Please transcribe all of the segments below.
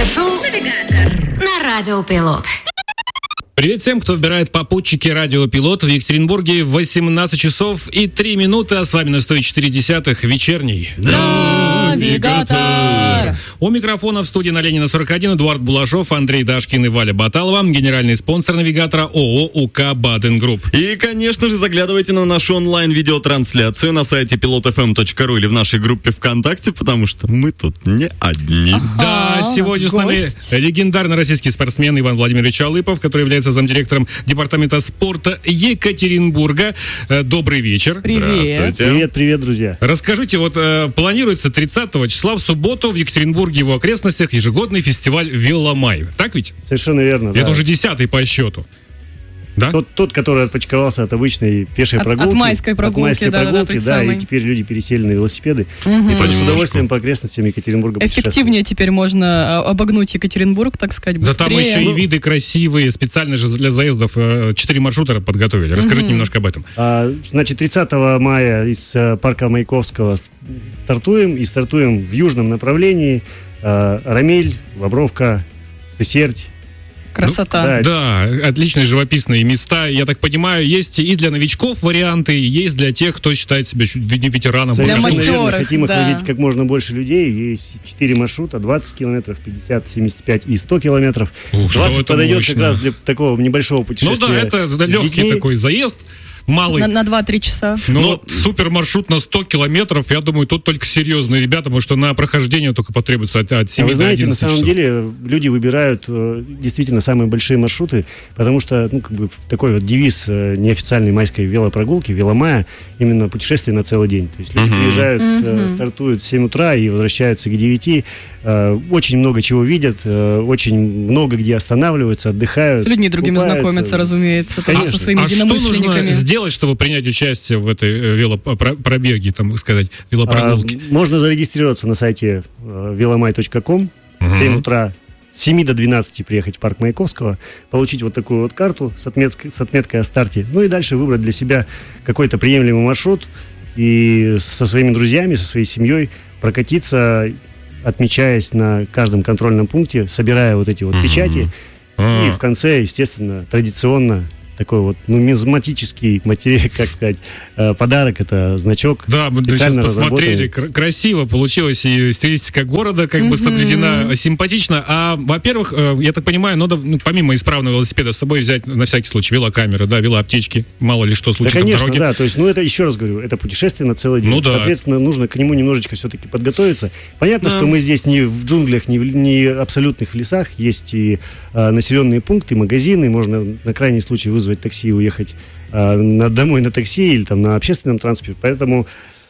Авторское шоу «Навигатор» на Радио Пилот. Привет всем, кто выбирает попутчики Радио Пилот в Екатеринбурге в 18 часов и 3 минуты, а с вами на 104.10 вечерний Навигатор. У микрофона в студии на Ленина 41 Эдуард Булашов, Андрей Дашкин и Валя Баталова, генеральный спонсор Навигатора ООО УК Баден Групп. И, конечно же, заглядывайте на нашу онлайн-видеотрансляцию на сайте pilotfm.ru или в нашей группе ВКонтакте, потому что мы тут не одни. Да, сегодня с нами легендарный российский спортсмен Иван Владимирович Алыпов, который является замдиректора департамента спорта Екатеринбурга. Добрый вечер. Привет. Здравствуйте. Привет, друзья. Расскажите, вот планируется 30 числа в субботу в Екатеринбурге и его окрестностях ежегодный фестиваль «Веломай». Так ведь? Совершенно верно. Это да. уже 10-й по счету. Да? Тот, который отпочковался от обычной пешей прогулки. От майской прогулки, да, и теперь люди пересели на велосипеды. И тоже с удовольствием по окрестностям Екатеринбурга эффективнее теперь можно обогнуть Екатеринбург, так сказать, быстрее. Да там еще и виды красивые, специально же для заездов 4 маршрута подготовили. Расскажите немножко об этом. Значит, 30 мая из парка Маяковского стартуем в южном направлении. Рамель, Бобровка, Сысерть. Красота. Да, отличные живописные места. Я так понимаю, есть и для новичков варианты, и есть для тех, кто считает себя ветераном. Для матерых, хотим охватить как можно больше людей. Есть 4 маршрута, 20 километров, 50, 75 и 100 километров. 20 подойдет мощно. как раз для такого небольшого путешествия. Ну да, это легкий такой заезд. Малый. На 2-3 часа. Но супер маршрут на 100 километров, я думаю, тут только серьезные ребята, потому что на прохождение только потребуется от 7 до 11 часов. Вы знаете, на самом деле люди выбирают действительно самые большие маршруты, потому что такой вот девиз неофициальной майской велопрогулки, веломая, именно путешествие на целый день. То есть люди приезжают, стартуют в 7 утра и возвращаются к 9. Очень много чего видят, очень много где останавливаются, отдыхают. С людьми другими купаются. знакомятся, разумеется, со своими что единомышленниками. нужно сделать, чтобы принять участие в этой велопробеге, там сказать, велопрогулке? Можно зарегистрироваться на сайте velomay.com в 7 утра, с 7 до 12 приехать в парк Маяковского, получить вот такую вот карту с отметкой о старте, ну и дальше выбрать для себя какой-то приемлемый маршрут и со своими друзьями, со своей семьей прокатиться, отмечаясь на каждом контрольном пункте, собирая вот эти вот печати. И в конце, естественно, традиционно такой вот нумизматический материал, как сказать, подарок, это значок. Да, мы сейчас посмотрели, красиво получилось, и стилистика города как бы соблюдена, симпатично. А, во-первых, я так понимаю, надо, помимо исправного велосипеда с собой взять на всякий случай велокамеру, да, велоаптечки, мало ли что случится да, конечно, в дороге. Да, то есть, это, еще раз говорю, это путешествие на целый день. Ну, да. Соответственно, нужно к нему немножечко все-таки подготовиться. Понятно, что мы здесь не в джунглях, не абсолютных лесах, есть и населенные пункты, магазины, можно на крайний случай вызвать такси и уехать домой на такси или там на общественном транспорте. Поэтому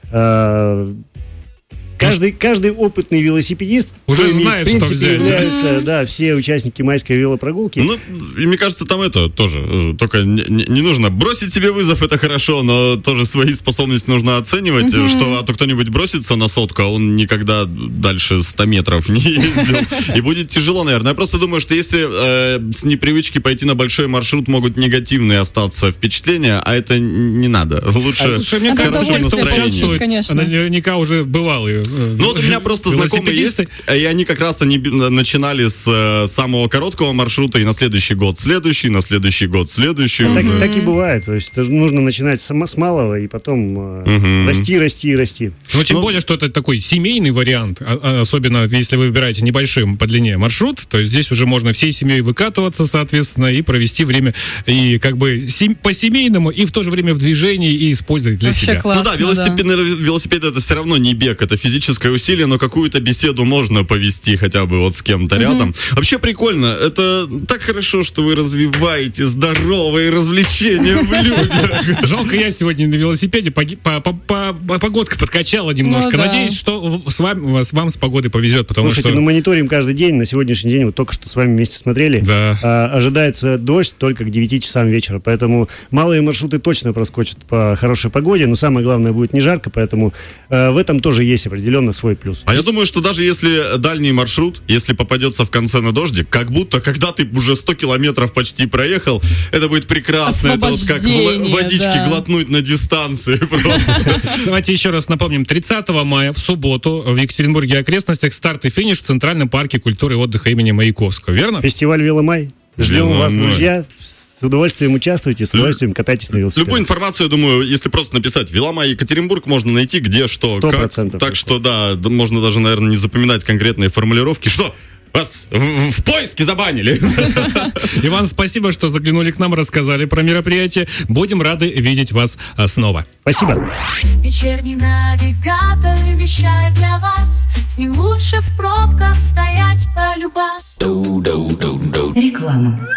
каждый опытный велосипедист уже знает, в принципе, что взять. являются, да, все участники майской велопрогулки. Ну, и мне кажется, там это тоже, только не нужно бросить себе вызов, это хорошо, но тоже свои способности нужно оценивать, что а то кто-нибудь бросится на сотку, а он никогда дальше 100 метров не ездил, и будет тяжело, наверное. Я просто думаю, что если с непривычки пойти на большой маршрут, могут негативные остаться впечатления, а это не надо. Лучше с хорошим настроением. Конечно. Наверняка уже бывалые. Ну, вот у меня просто знакомые есть, и они как раз начинали с самого короткого маршрута, и на следующий год следующий, на следующий год следующий. Так и бывает. То есть нужно начинать с малого и потом расти. Ну, тем более, что это такой семейный вариант, особенно если вы выбираете небольшой по длине маршрут, то здесь уже можно всей семьей выкатываться, соответственно, и провести время и как бы по-семейному, и в то же время в движении, и использовать для себя. Классно, ну да, велосипед это все равно не бег, это физическое усилие, но какую-то беседу можно повести хотя бы вот с кем-то рядом. Вообще прикольно, это так хорошо, что вы развиваете здоровые развлечения в людях. Жалко, я сегодня на велосипеде погодка подкачала немножко. Надеюсь, что вам с погодой повезет, потому Слушайте, что... мониторим каждый день, на сегодняшний день, вот только что с вами вместе смотрели, ожидается дождь только к 9 часам вечера, поэтому малые маршруты точно проскочат по хорошей погоде, но самое главное, будет не жарко, поэтому в этом тоже есть определенные определенно свой плюс. А я думаю, что даже если дальний маршрут, если попадется в конце на дождик, как будто, когда ты уже 100 километров почти проехал, это будет прекрасно. Это вот как водички глотнуть на дистанции просто. Давайте еще раз напомним. 30 мая в субботу в Екатеринбурге и окрестностях старт и финиш в Центральном парке культуры и отдыха имени Маяковского. Верно? Фестиваль «Веломай». Ждем вас, друзья. С удовольствием участвуйте, с удовольствием катайтесь на велосипеде. Любую информацию, я думаю, если просто написать «Веломай Екатеринбург», можно найти где, что, 100%. как. Так что, да, можно даже, наверное, не запоминать конкретные формулировки. Что? Вас в поиске забанили. Иван, спасибо, что заглянули к нам, рассказали про мероприятие. Будем рады видеть вас снова. Спасибо. Вечерний навигатор вещает для вас. С ним лучше в пробках стоять полюбас. Реклама.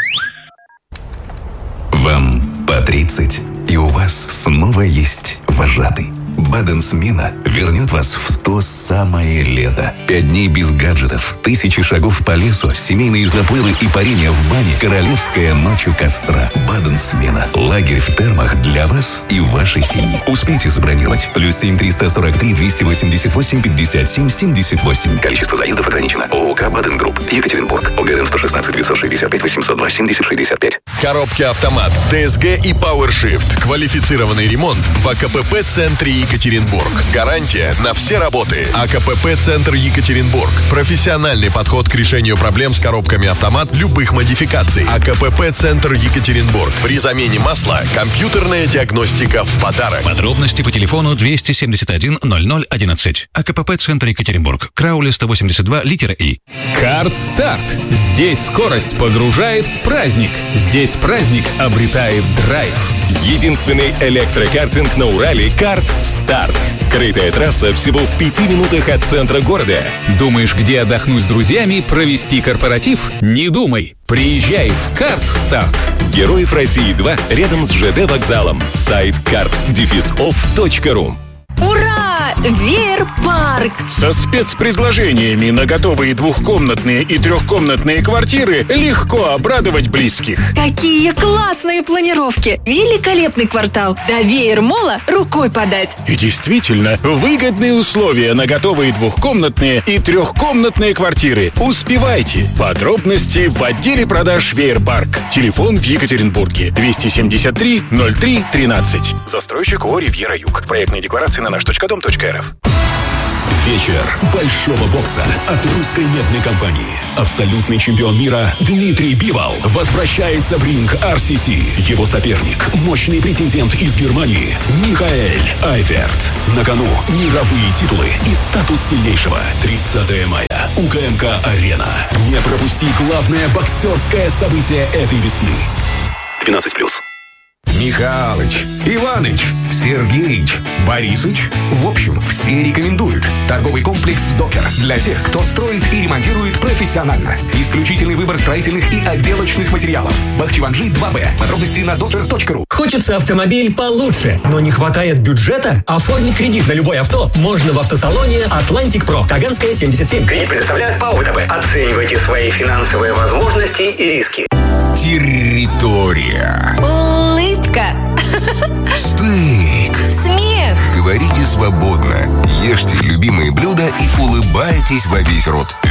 Вам по 30, и у вас снова есть вожатый. Баден-смена вернет вас в то самое лето. 5 дней без гаджетов, 1000 шагов по лесу, семейные заплывы и парение в бане, королевская ночь у костра. Баден-смена. Лагерь в термах для вас и вашей семьи. Успейте забронировать. +7 343 288 57 78. Количество заездов ограничено. ООК «Баден Групп». Екатеринбург. ОГРН 116 965 802 70 65. Коробки «Автомат», ДСГ и PowerShift. Квалифицированный ремонт в АКПП-центре Екатеринбург. Гарантия на все работы. АКПП-центр Екатеринбург. Профессиональный подход к решению проблем с коробками «Автомат» любых модификаций. АКПП-центр Екатеринбург. При замене масла компьютерная диагностика в подарок. Подробности по телефону 271 0011. АКПП-центр Екатеринбург. Крауле 182, литера И. Карт-старт. Здесь скорость погружает в праздник. Здесь праздник обретает драйв. Единственный электрокартинг на Урале «Карт-старт». Крытая трасса всего в 5 минутах от центра города. Думаешь, где отдохнуть с друзьями, провести корпоратив? Не думай. Приезжай в «Карт-старт». Героев России 2 рядом с ЖД вокзалом. Сайт kart-off.ru. Ура! Веер-парк! Со спецпредложениями на готовые двухкомнатные и трехкомнатные квартиры легко обрадовать близких. Какие классные планировки! Великолепный квартал! До Веер-мола рукой подать! И действительно, выгодные условия на готовые двухкомнатные и трехкомнатные квартиры. Успевайте! Подробности в отделе продаж «Веер-парк». Телефон в Екатеринбурге 273 03 13. Застройщик ООО «Ривьера Юг». Проектные декларации на наш.дом.рф. Вечер большого бокса от русской медной компании. Абсолютный чемпион мира Дмитрий Бивол возвращается в ринг RCC. Его соперник – мощный претендент из Германии Михаэль Айверт. На кону мировые титулы и статус сильнейшего. 30 мая. УКМК-арена. Не пропусти главное боксерское событие этой весны. 12+. Михалыч, Иваныч, Сергеич, Борисыч. В общем, все рекомендуют. Торговый комплекс «Докер» для тех, кто строит и ремонтирует профессионально. Исключительный выбор строительных и отделочных материалов. Бахчеванжи 2Б. Подробности на docker.ru. Хочется автомобиль получше, но не хватает бюджета? Оформить кредит на любое авто можно в автосалоне «Атлантик Про». Таганская, 77. Кредит предоставляет ПАО ВТБ. Оценивайте свои финансовые возможности и риски. Территория. Улыбка. Стейк. Смех. Говорите свободно, ешьте любимые блюда и улыбайтесь во весь рот.